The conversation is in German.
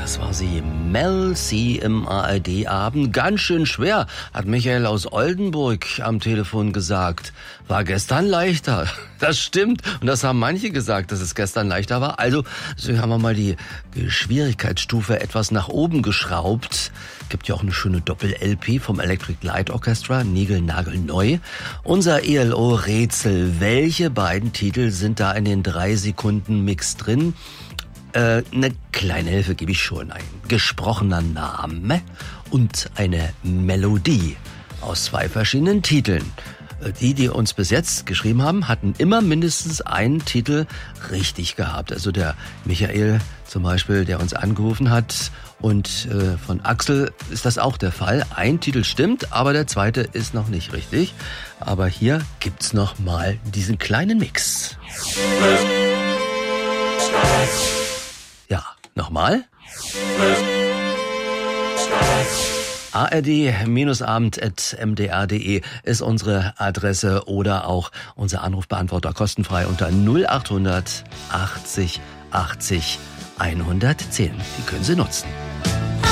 Das war sie, Mel C im ARD-Abend. Ganz schön schwer, hat Michael aus Oldenburg am Telefon gesagt. War gestern leichter. Das stimmt. Und das haben manche gesagt, dass es gestern leichter war. Also haben wir mal die Schwierigkeitsstufe etwas nach oben geschraubt. Gibt ja auch eine schöne Doppel-LP vom Electric Light Orchestra, niegelnagelneu. Unser ELO-Rätsel. Welche beiden Titel sind da in den 3 Sekunden Mix drin? Eine kleine Hilfe gebe ich schon. Ein gesprochener Name und eine Melodie aus 2 verschiedenen Titeln. Die uns bis jetzt geschrieben haben, hatten immer mindestens einen Titel richtig gehabt. Also der Michael zum Beispiel, der uns angerufen hat, und von Axel ist das auch der Fall. Ein Titel stimmt, aber der zweite ist noch nicht richtig. Aber hier gibt's noch mal diesen kleinen Mix. Ja, nochmal. ard-abend@mdr.de ist unsere Adresse oder auch unser Anrufbeantworter kostenfrei unter 0800 80 80 110. Die können Sie nutzen.